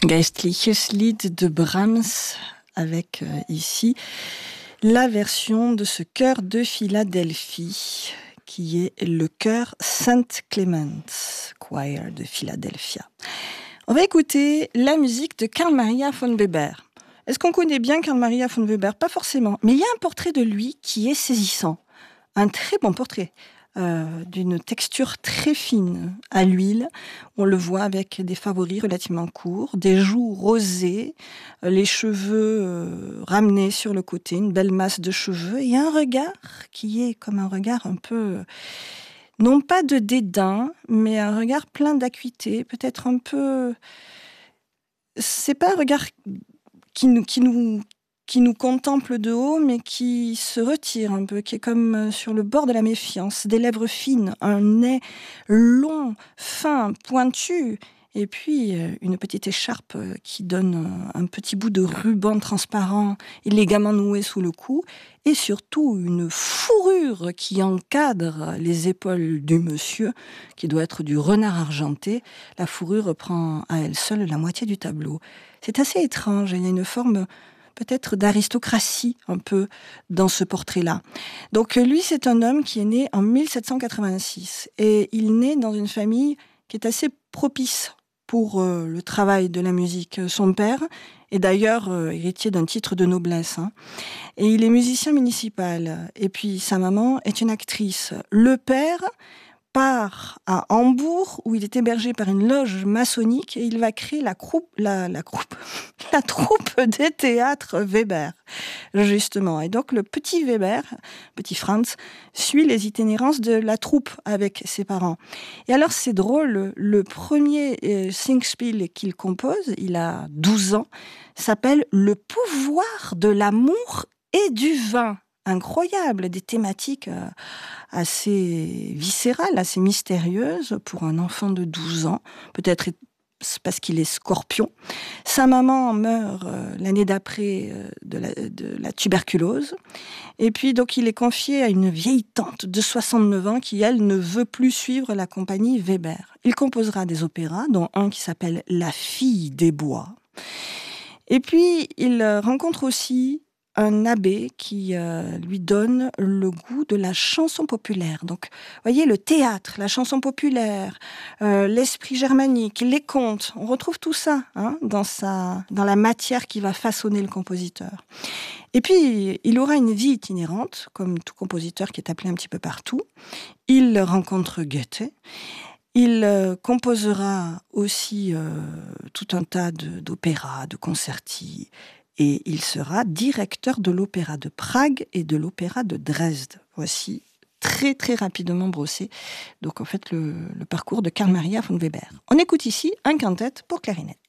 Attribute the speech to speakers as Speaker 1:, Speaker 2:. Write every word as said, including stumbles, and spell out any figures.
Speaker 1: Geistliches Lied de Brahms avec euh, ici la version de ce chœur de Philadelphie qui est le chœur Saint Clement's Choir de Philadelphia. On va écouter la musique de Carl Maria von Weber. Est-ce qu'on connaît bien Carl Maria von Weber? Pas forcément, mais il y a un portrait de lui qui est saisissant. Un très bon portrait. Euh, d'une texture très fine à l'huile. On le voit avec des favoris relativement courts, des joues rosées, euh, les cheveux euh, ramenés sur le côté, une belle masse de cheveux et un regard qui est comme un regard un peu, non pas de dédain, mais un regard plein d'acuité, peut-être un peu... C'est pas un regard qui nous... Qui nous qui nous contemple de haut, mais qui se retire un peu, qui est comme sur le bord de la méfiance, des lèvres fines, un nez long, fin, pointu, et puis une petite écharpe qui donne un petit bout de ruban transparent, élégamment noué sous le cou, et surtout une fourrure qui encadre les épaules du monsieur, qui doit être du renard argenté. La fourrure prend à elle seule la moitié du tableau. C'est assez étrange, il y a une forme peut-être d'aristocratie un peu dans ce portrait-là. Donc lui, c'est un homme qui est né en mille sept cent quatre-vingt-six et il naît dans une famille qui est assez propice pour euh, le travail de la musique. Son père est d'ailleurs euh, héritier d'un titre de noblesse, hein, et il est musicien municipal. Et puis sa maman est une actrice. Le père part à Hambourg, où il est hébergé par une loge maçonnique, et il va créer la, croupe, la, la, croupe, la troupe des théâtres Weber, justement. Et donc le petit Weber, petit Franz, suit les itinérances de la troupe avec ses parents. Et alors c'est drôle, le premier euh, Singspiel qu'il compose, il a douze ans, s'appelle « Le pouvoir de l'amour et du vin ». Incroyable, des thématiques euh, assez viscérales, assez mystérieuses pour un enfant de douze ans, peut-être parce qu'il est scorpion. Sa maman meurt euh, l'année d'après euh, de, la, de la tuberculose, et puis donc il est confié à une vieille tante de soixante-neuf ans qui, elle, ne veut plus suivre la compagnie Weber. Il composera des opéras, dont un qui s'appelle « La fille des bois ». Et puis il rencontre aussi un abbé qui euh, lui donne le goût de la chanson populaire. Donc, vous voyez, le théâtre, la chanson populaire, euh, l'esprit germanique, les contes, on retrouve tout ça hein, dans, sa, dans la matière qui va façonner le compositeur. Et puis, il aura une vie itinérante, comme tout compositeur qui est appelé un petit peu partout. Il rencontre Goethe. Il euh, composera aussi euh, tout un tas de, d'opéras, de concerti, et il sera directeur de l'opéra de Prague et de l'opéra de Dresde. Voici très très rapidement brossé, donc en fait le, le parcours de Carl Maria von Weber. On écoute ici un quintet pour clarinette.